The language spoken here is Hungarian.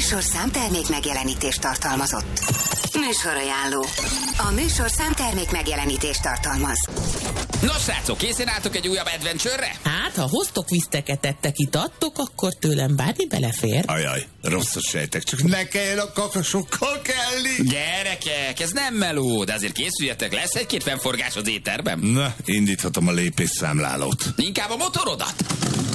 műsorszám termék megjelenítést tartalmazott. Műsorajánló. A műsorszám termék megjelenítést tartalmaz. Nos, srácok, készen álltok egy újabb adventure-re? Hát, ha hoztok viszteket, ettek, itattok, akkor tőlem bármi belefér. Ajaj, rosszat sejtek, csak ne kelljen a kakasokkal kelni. Gyerekek, ez nem meló, de azért készüljetek, lesz egy-két fennforgás az étterben. Na, indíthatom a lépésszámlálót. Inkább a motorodat.